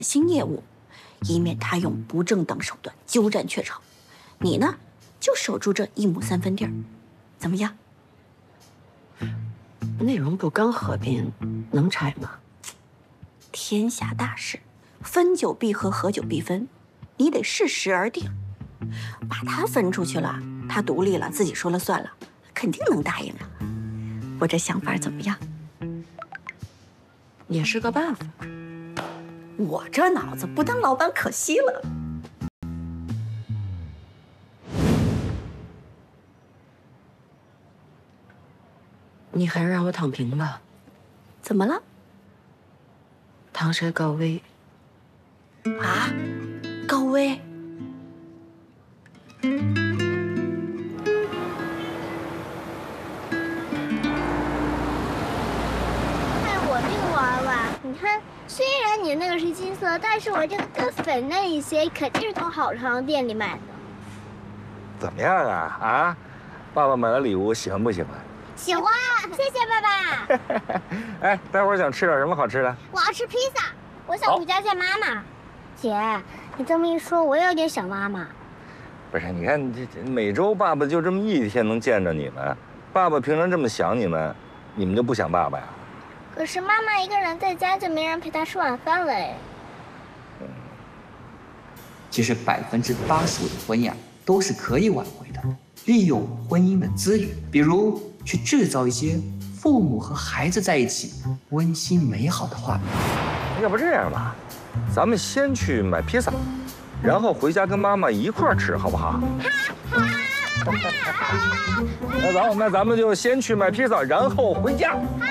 新业务，以免他用不正当手段鸠占鹊巢。你呢，就守住这1亩3分地儿，怎么样？ 内容不刚合并，能拆吗？ 天下大事，分久必合，合久必分，你得适时而定。把他分出去了，他独立了，自己说了算了，肯定能答应啊。我这想法怎么样？ 也是个办法。 我这脑子不当老板可惜了。 你还是让我躺平吧。 怎么了？ 躺谁高危？ 啊，高危？ 我这个娃娃，你看，虽然你那个是金色，但是我这个更粉嫩一些，肯定是从好长店里买的。 怎么样啊？啊，爸爸买了礼物，喜欢不喜欢？ 喜欢，谢谢爸爸。 哎，待会儿想吃点什么好吃的？ 我要吃披萨，我想回家见妈妈。姐，你这么一说，我也有点想妈妈。 不是，你看这每周爸爸就这么1天能见着你们，爸爸平常这么想你们，你们就不想爸爸呀？ 可是妈妈一个人在家，就没人陪她吃晚饭了哎。 其实85%的婚姻都是可以挽回的，利用婚姻的资源，比如去制造一些父母和孩子在一起温馨美好的画面。 要不这样吧，咱们先去买披萨，然后回家跟妈妈一块儿吃，好不好？那咱们就先去买披萨，然后回家。